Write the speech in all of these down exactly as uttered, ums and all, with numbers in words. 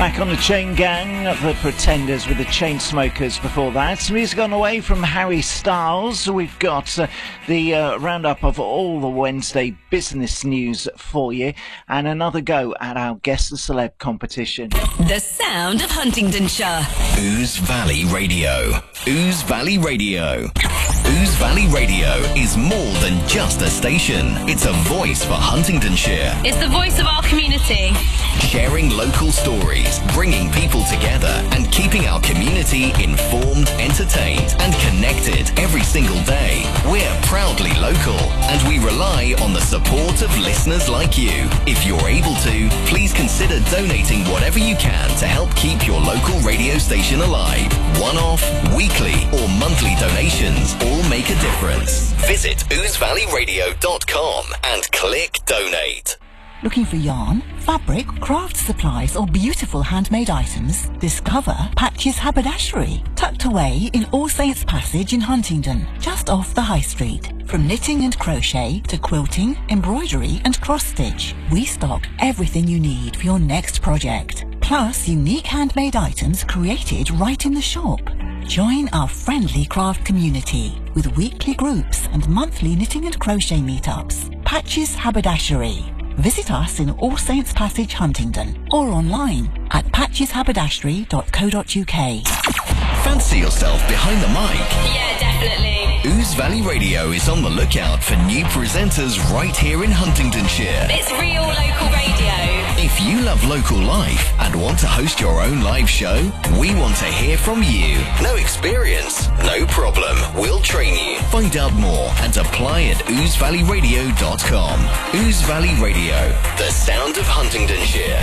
Attack on the Chain Gang, The Pretenders with the Chainsmokers before that. Music on the way from Harry Styles. We've got uh, the uh, roundup of all the Wednesday business news for you, and another go at our Guess the Celeb competition. The sound of Huntingdonshire. Ouse Valley Radio. Ouse Valley Radio. Ouse Valley Radio is more than just a station. It's a voice for Huntingdonshire. It's the voice of our community. Sharing local stories, bringing people together and keeping our community informed, entertained and connected every single day. We're proudly local and we rely on the support of listeners like you. If you're able to, please consider donating whatever you can to help keep your local radio station alive. One-off, weekly or monthly donations all make a difference. Visit ouse valley radio dot com and click donate. Looking for yarn, fabric, craft supplies or beautiful handmade items? Discover Patches Haberdashery, tucked away in All Saints Passage in Huntingdon, just off the High Street. From knitting and crochet to quilting, embroidery and cross-stitch, we stock everything you need for your next project. Plus unique handmade items created right in the shop. Join our friendly craft community with weekly groups and monthly knitting and crochet meetups. Patches Haberdashery. Visit us in All Saints Passage, Huntingdon, or online at patches haberdashery dot co dot uk. Fancy yourself behind the mic? Yeah, definitely. Ouse Valley Radio is on the lookout for new presenters right here in Huntingdonshire. It's real local radio. If you love local life and want to host your own live show, we want to hear from you. No experience? No problem. We'll train you. Find out more and apply at ouse valley radio dot com. Ouse Valley Radio, the sound of Huntingdonshire.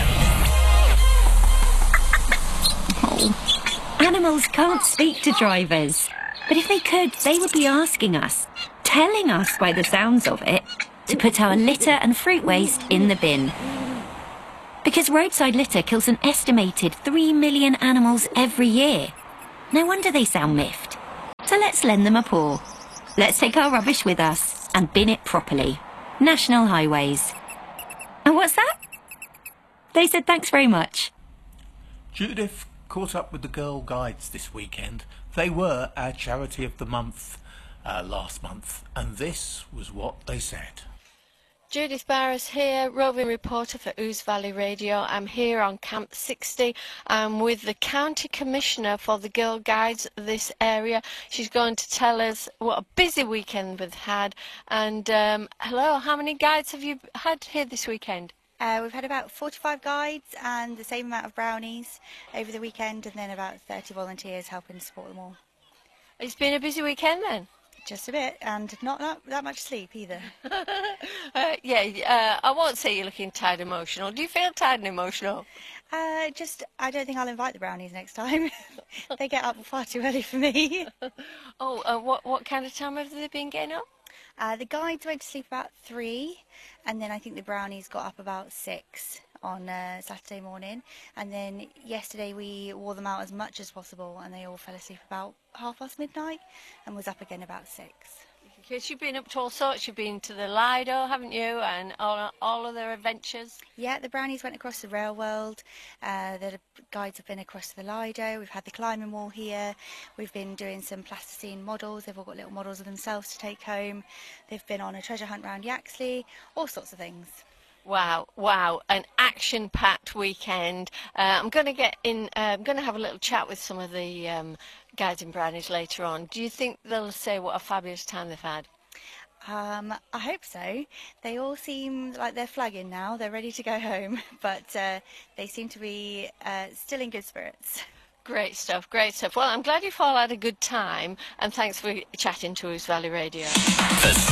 Animals can't speak to drivers, but if they could, they would be asking us, telling us by the sounds of it, to put our litter and fruit waste in the bin. Because roadside litter kills an estimated three million animals every year. No wonder they sound miffed. So let's lend them a paw. Let's take our rubbish with us and bin it properly. National Highways. And what's that? They said thanks very much. Judith caught up with the Girl Guides this weekend. They were our charity of the month uh, last month, and this was what they said. Judith Barris here, roving reporter for Ouse Valley Radio. I'm here on Camp sixty. I'm with the County Commissioner for the Girl Guides this area. She's going to tell us what a busy weekend we've had. And um, hello, how many guides have you had here this weekend? Uh, we've had about forty-five guides and the same amount of brownies over the weekend, and then about thirty volunteers helping support them all. It's been a busy weekend then? Just a bit, and not that, that much sleep either. uh, yeah, uh, I won't say you're looking tired and emotional. Do you feel tired and emotional? Uh, just, I don't think I'll invite the brownies next time. They get up far too early for me. Oh, uh, what, what kind of time have they been getting up? Uh, the guides went to sleep about three, and then I think the brownies got up about six on uh, Saturday morning, and then yesterday we wore them out as much as possible, and they all fell asleep about half past midnight and was up again about six. Because you've been up to all sorts. You've been to the Lido, haven't you, and all, all other adventures? Yeah, the brownies went across the rail world, uh, the guides have been across the Lido, we've had the climbing wall here, we've been doing some plasticine models, they've all got little models of themselves to take home, they've been on a treasure hunt round Yaxley, all sorts of things. Wow, wow, an action-packed weekend. Uh, I'm going to get in, uh, I'm going to have a little chat with some of the um, guides and brownies later on. Do you think they'll say what a fabulous time they've had? Um, I hope so. They all seem like they're flagging now, they're ready to go home, but uh, they seem to be uh, still in good spirits. Great stuff, great stuff. Well, I'm glad you've all had a good time, and thanks for chatting to Ouse Valley Radio. The